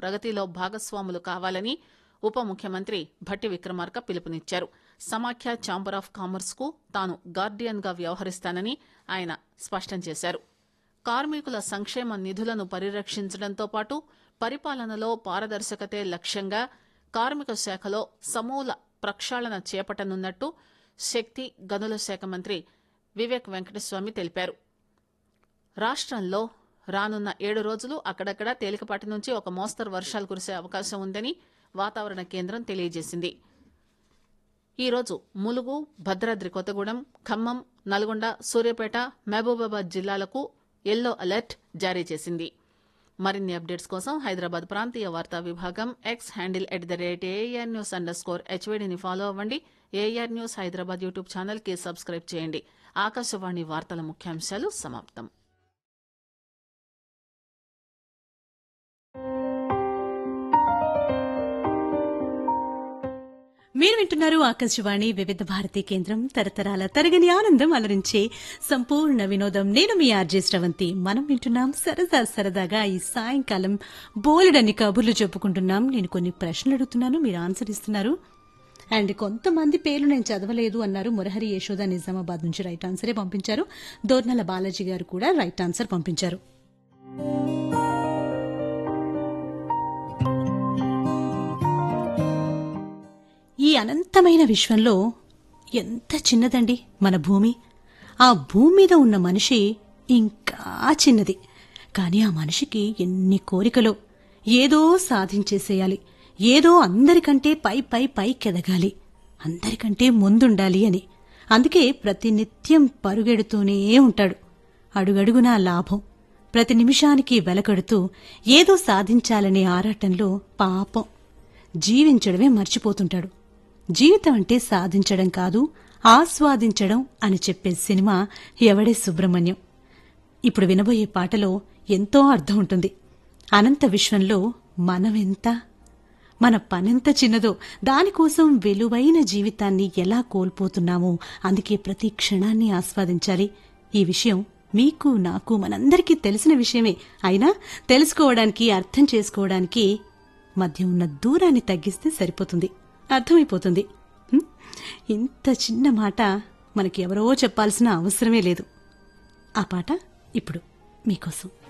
ప్రగతిలో భాగస్వాములు కావాలని ఉప ముఖ్యమంత్రి భట్టి విక్రమార్క పిలుపునిచ్చారు. సమాఖ్య ఛాంబర్ ఆఫ్ కామర్స్ కు తాను గార్డియన్ గా వ్యవహరిస్తానని ఆయన స్పష్టం చేశారు. కార్మికుల సంక్షేమ నిధులను పరిరక్షించడంతో పాటు పరిపాలనలో పారదర్శకతే లక్ష్యంగా కార్మిక శాఖలో సమూల ప్రక్షాళన చేపట్టనున్నట్టు శక్తి గనుల శాఖ మంత్రి వివేక్ వెంకటస్వామి తెలిపారు. రాష్ట్రంలో రానున్న 7 రోజులు అక్కడక్కడ తేలికపాటి నుంచి ఒక మోస్తరు వర్షాలు కురిసే అవకాశం ఉందని వాతావరణ కేంద్రం తెలియజేసింది. ఈరోజు ములుగు, భద్రాద్రి కొత్తగూడెం, ఖమ్మం, నల్గొండ, సూర్యాపేట, మహబూబాబాద్ జిల్లాలకు యెల్లో అలర్ట్ జారీ చేసింది. మరిన్ని అప్డేట్స్ కోసం హైదరాబాద్ ప్రాంతీయ వార్తా విభాగం ఎక్స్ హ్యాండిల్ @AIRnews_HVDని ఫాలో అవ్వండి. AIR news Hyderabad YouTube channel కి సబ్స్క్రైబ్ చేయండి. ఆకాశవాణి వార్తల ముఖ్యాంశాలు సమాప్తం. మీరు వింటున్నారు ఆకాశవాణి వివిధ భారతి కేంద్రం. తరతరాల తరగని ఆనందం అలరించే సంపూర్ణ వినోదం. నేను మీ ఆర్జే శ్రవంతి. మనం వింటున్నాం సరదాగా ఈ సాయంకాలం బోలెడన్ని కబుర్లు చెప్పుకుంటున్నాం. నేను కొన్ని ప్రశ్నలు అడుగుతున్నాను, మీరు ఆన్సర్ ఇస్తున్నారు. అండ్ కొంతమంది పేర్లు నేను చదవలేదు అన్నారు. మురహరి యశోద నిజామాబాద్ నుంచి రైట్ ఆన్సరే పంపించారు. దోర్నల బాలాజీ గారు కూడా రైట్ ఆన్సర్ పంపించారు. ఈ అనంతమైన విశ్వంలో ఎంత చిన్నదండి మన భూమి. ఆ భూమి మీద ఉన్న మనిషి ఇంకా చిన్నది. కానీ ఆ మనిషికి ఎన్ని కోరికలో. ఏదో సాధించేసేయాలి, ఏదో అందరికంటే పైకెదగాలి, అందరికంటే ముందుండాలి అని. అందుకే ప్రతినిత్యం పరుగెడుతూనే ఉంటాడు. అడుగడుగునా లాభం, ప్రతి నిమిషానికి వెలకడుతూ ఏదో సాధించాలనే ఆరాటంలో పాపం జీవించడమే మర్చిపోతుంటాడు. జీవితం అంటే సాధించడం కాదు, ఆస్వాదించడం అని చెప్పే సినిమా ఎవడే సుబ్రహ్మణ్యం. ఇప్పుడు వినబోయే పాటలో ఎంతో అర్థం ఉంటుంది. అనంత విశ్వంలో మనమెంత, మన పనెంత చిన్నదో, దానికోసం విలువైన జీవితాన్ని ఎలా కోల్పోతున్నామో. అందుకే ప్రతి క్షణాన్ని ఆస్వాదించాలి. ఈ విషయం మీకు, నాకు, మనందరికీ తెలిసిన విషయమే. అయినా తెలుసుకోవడానికి, అర్థం చేసుకోవడానికి మధ్య ఉన్న దూరాన్ని తగ్గిస్తే సరిపోతుంది, అర్థమైపోతుంది. ఇంత చిన్న మాట మనకి ఎవరో చెప్పాల్సిన అవసరమే లేదు. ఆ పాట ఇప్పుడు మీకోసం.